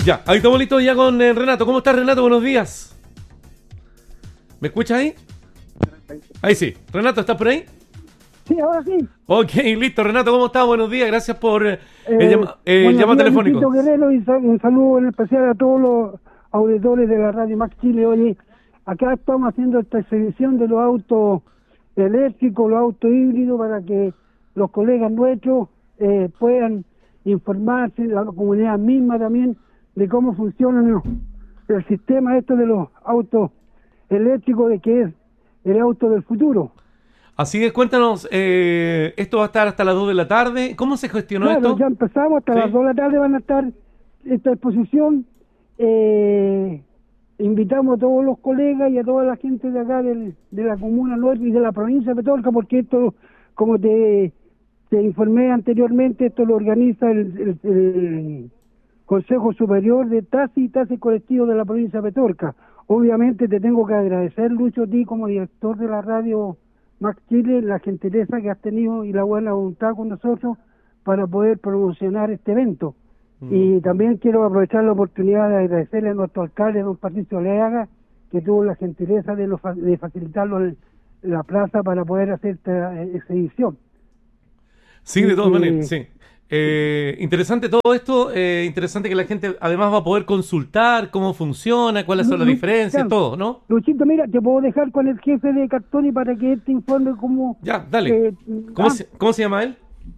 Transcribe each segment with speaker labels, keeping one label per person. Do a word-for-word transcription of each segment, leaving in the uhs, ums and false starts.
Speaker 1: Ya, ahí estamos listos ya con eh, Renato. ¿Cómo estás, Renato? Buenos días. ¿Me escuchas ahí? Ahí sí. Renato, ¿estás por ahí?
Speaker 2: Sí, ahora sí.
Speaker 1: Ok, listo. Renato, ¿cómo estás? Buenos días. Gracias por eh, el,
Speaker 2: Eh,
Speaker 1: llama, eh, el llamado
Speaker 2: días,
Speaker 1: telefónico.
Speaker 2: Luisito Guerrero, y sal- un saludo en especial a todos los auditores de la Radio Max Chile. Oye, acá estamos haciendo esta exhibición de los autos eléctricos, los autos híbridos, para que los colegas nuestros eh, puedan informarse, la comunidad misma también, de cómo funcionan los- el sistema esto de los autos eléctricos, de que es el auto del futuro.
Speaker 1: Así es, cuéntanos, eh, esto va a estar hasta las dos de la tarde. ¿Cómo se gestionó
Speaker 2: Claro,
Speaker 1: esto?
Speaker 2: ya empezamos, hasta
Speaker 1: ¿Sí?
Speaker 2: las dos de la tarde van a estar esta exposición. Eh, invitamos a todos los colegas y a toda la gente de acá del, de la comuna nuestra y de la provincia de Petorca, porque esto, como te, te informé anteriormente, esto lo organiza el, el, el Consejo Superior de Taxi y Taxi Colectivo de la provincia de Petorca. Obviamente te tengo que agradecer, Lucho, a ti como director de la radio Max Chile, la gentileza que has tenido y la buena voluntad con nosotros para poder promocionar este evento.
Speaker 1: Mm.
Speaker 2: Y también quiero aprovechar la oportunidad de agradecerle a nuestro alcalde, don Patricio Leaga, que tuvo la gentileza de, lo, de facilitarlo en la plaza para poder hacer esta exhibición.
Speaker 1: Sí, de
Speaker 2: Y
Speaker 1: todas
Speaker 2: que-
Speaker 1: maneras, sí. Eh, interesante todo esto, eh, interesante que la gente además va a poder consultar cómo funciona, cuáles son las
Speaker 2: Lu-
Speaker 1: diferencias,
Speaker 2: Lu-
Speaker 1: todo, ¿no?
Speaker 2: Luchito, mira, te puedo dejar con el jefe de Cartoni para que él te informe cómo...
Speaker 1: Ya, dale.
Speaker 2: eh,
Speaker 1: ¿Cómo,
Speaker 2: ah,
Speaker 1: se, ¿Cómo se llama él?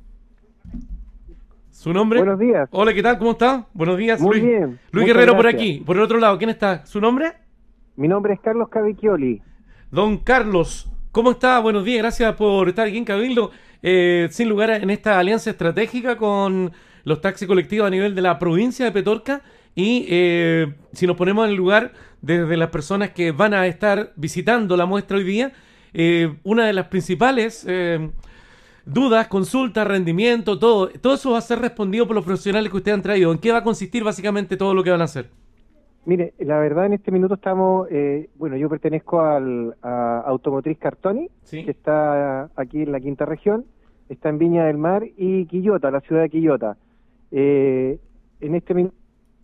Speaker 1: ¿Su nombre?
Speaker 3: Buenos días.
Speaker 1: Hola, ¿qué tal? ¿Cómo está? Buenos días,
Speaker 3: Muy
Speaker 1: Luis.
Speaker 3: bien,
Speaker 1: Luis
Speaker 3: muchas
Speaker 1: Guerrero por
Speaker 3: gracias.
Speaker 1: aquí. Por el otro lado, ¿quién está? ¿Su nombre?
Speaker 3: Mi nombre es Carlos Cavicchioli.
Speaker 1: Don Carlos. ¿Cómo está? Buenos días, gracias por estar aquí en Cabildo. Eh, sin lugar a, en esta alianza estratégica con los taxis colectivos a nivel de la provincia de Petorca. Y eh, si nos ponemos en el lugar desde las personas que van a estar visitando la muestra hoy día, eh, una de las principales eh, dudas, consultas, rendimiento, todo, todo eso va a ser respondido por los profesionales que ustedes han traído. ¿En qué va a consistir básicamente todo lo que van a hacer?
Speaker 3: Mire, la verdad en este minuto estamos, eh, bueno, yo pertenezco al a Automotriz Cartoni,
Speaker 1: Sí.
Speaker 3: que está aquí en la quinta región, está en Viña del Mar y Quillota, la ciudad de Quillota. Eh, en este minuto...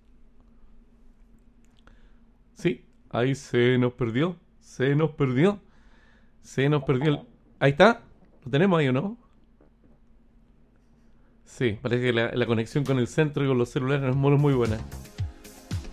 Speaker 1: Sí, ahí se nos perdió, se nos perdió, se nos perdió. el- Ahí está, ¿lo tenemos ahí o no? Sí, parece que la, la conexión con el centro y con los celulares no es muy muy buena.